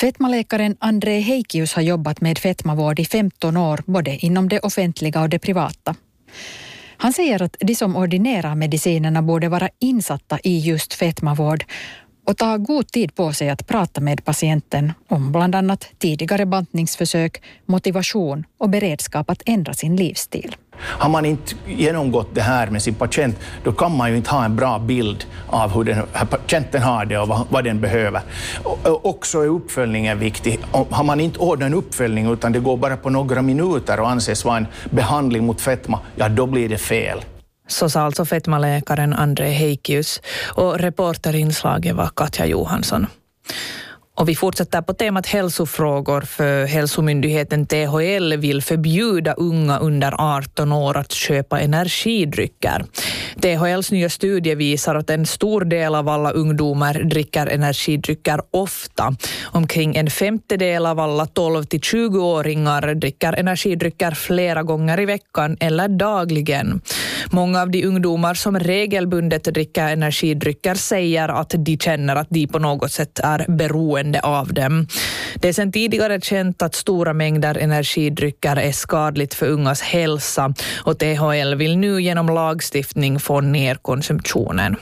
Fetmaläkaren André Heikius har jobbat med fetmavård i 15 år, både inom det offentliga och det privata. Han säger att de som ordinerar medicinerna borde vara insatta i just fetmavård och ta god tid på sig att prata med patienten om bland annat tidigare bantningsförsök, motivation och beredskap att ändra sin livsstil. Har man inte genomgått det här med sin patient, då kan man ju inte ha en bra bild av hur den här patienten har det och vad den behöver. Och också är uppföljningen viktig. Har man inte ordnat en uppföljning utan det går bara på några minuter och anses vara en behandling mot fetma, ja då blir det fel. Så sa alltså fetmaläkaren André Heikius och reporterinslaget var Katja Johansson. Och vi fortsätter på temat hälsofrågor, för hälsomyndigheten THL vill förbjuda unga under 18 år att köpa energidrycker. THLs nya studie visar att en stor del av alla ungdomar dricker energidrycker ofta. Omkring en femtedel av alla 12-20-åringar dricker energidrycker flera gånger i veckan eller dagligen. Många av de ungdomar som regelbundet dricker energidrycker säger att de känner att de på något sätt är beroende av dem. Det är sedan tidigare känt att stora mängder energidrycker är skadligt för ungas hälsa och THL vill nu genom lagstiftning få ner konsumtionen.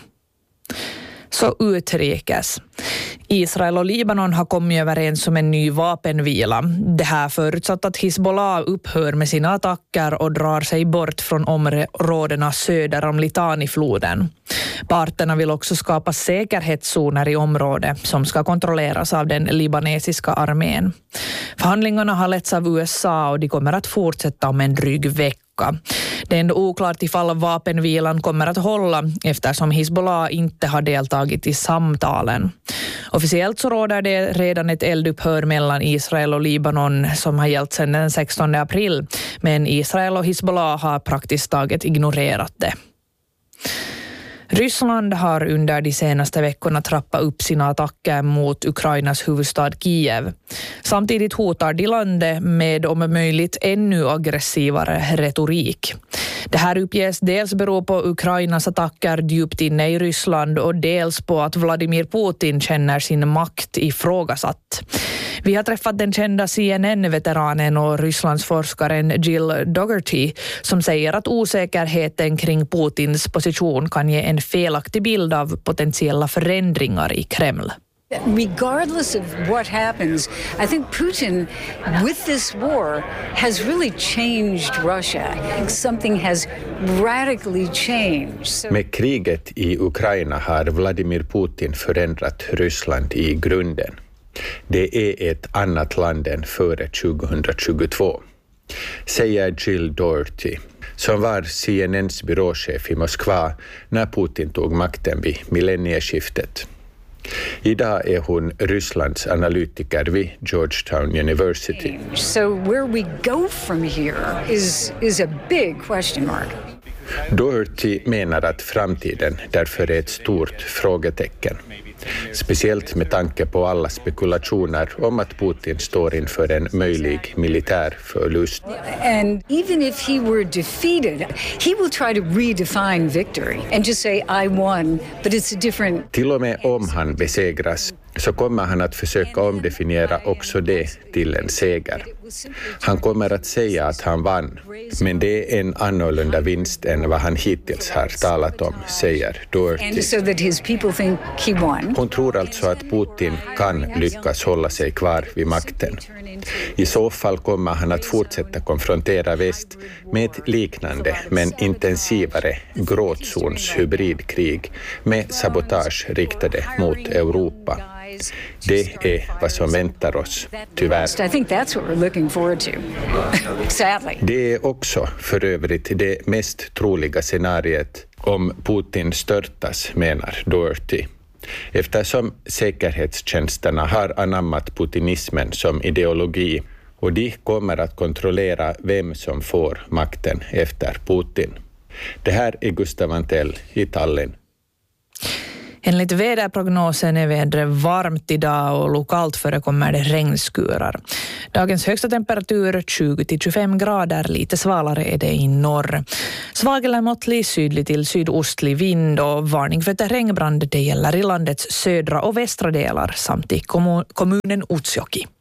Så utrikes. Israel och Libanon har kommit överens om en ny vapenvila. Det här förutsatt att Hizbollah upphör med sina attacker och drar sig bort från områdena söder om Litanifloden. Parterna vill också skapa säkerhetszoner i området som ska kontrolleras av den libanesiska armén. Förhandlingarna har letts av USA och de kommer att fortsätta om en dryg vecka. Det är ändå oklart ifall vapenvilan kommer att hålla eftersom Hizbollah inte har deltagit i samtalen. Officiellt så råder det redan ett eldupphör mellan Israel och Libanon som har gällt sedan den 16 april, men Israel och Hizbollah har praktiskt taget ignorerat det. Ryssland har under de senaste veckorna trappat upp sina attacker mot Ukrainas huvudstad Kiev. Samtidigt hotar de landet med om möjligt ännu aggressivare retorik. Det här uppges dels bero på Ukrainas attacker djupt inne i Ryssland och dels på att Vladimir Putin känner sin makt ifrågasatt. Vi har träffat den kända CNN-veteranen och Rysslandsforskaren Jill Dougherty som säger att osäkerheten kring Putins position kan ge en felaktig bild av potentiella förändringar i Kreml. Regardless of what happens, I think Putin, with this war, has really changed Russia. Something has radically changed. Med kriget i Ukraina har Vladimir Putin förändrat Ryssland i grunden. Det är ett annat land än före 2022, säger Jill Dougherty, som var CNNs byråchef i Moskva när Putin tog makten vid millennieskiftet. Idag är hon Rysslands analytiker vid Georgetown University. So where we go from here is a big question mark. Dougherty menar att framtiden därför är ett stort frågetecken. Speciellt med tanke på alla spekulationer om att Putin står inför en möjlig militär förlust. And even if he were defeated, he will try to redefine victory and just say I won, but it's a different. Till och med om han besegras så kommer han att försöka omdefiniera också det till en seger. Han kommer att säga att han vann, men det är en annorlunda vinst än vad han hittills har talat om, säger Dougherty. Hon tror alltså att Putin kan lyckas hålla sig kvar vid makten. I så fall kommer han att fortsätta konfrontera väst med ett liknande men intensivare gråtzons hybridkrig med sabotage riktade mot Europa. Det är vad som väntar oss, tyvärr. I think that's what we're looking forward to. Sadly. Det är också för övrigt det mest troliga scenariet om Putin störtas, menar Dougherty. Eftersom säkerhetstjänsterna har anammat putinismen som ideologi och de kommer att kontrollera vem som får makten efter Putin. Det här är Gustav Antell i Tallinn. Enligt väderprognosen är vädret varmt idag och lokalt förekommer det regnskurar. Dagens högsta temperatur 20-25 grader, lite svalare är det i norr. Svag eller måttlig sydlig till sydostlig vind och varning för terrängbrand det gäller i landets södra och västra delar samt i kommunen Utsjoki.